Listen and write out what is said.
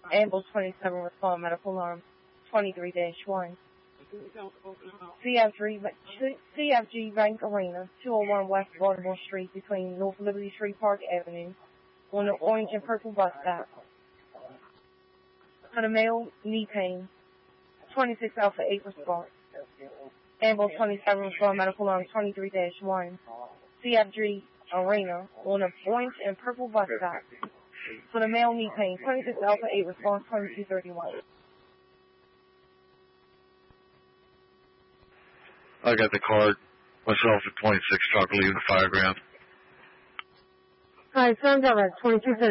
Ambulance 27 respond medical alarm 23-1. CFG Bank Arena, 201 West Baltimore Street between North Liberty Street Park Avenue on the orange and purple bus stop. For the male, knee pain, 26 Alpha 8 response. Ambulance 27 respond medical alarm 23-1. CFG Arena on the orange and purple bus stop. For the male, knee pain, 26 Alpha 8 response 2231. I got the card myself at 26 Chalk, leaving the Fireground. Hi, Sun's over at 2230.